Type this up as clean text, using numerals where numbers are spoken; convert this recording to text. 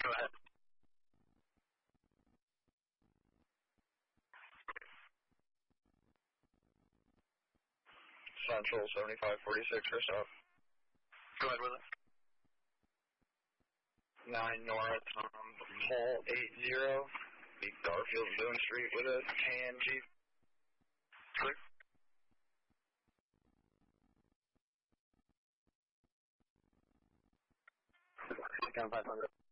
Go ahead. Central 7546, first up. Go ahead with it. 9 North, Hall 80, Garfield Boone Street with a tan Jeep. Clear. 500.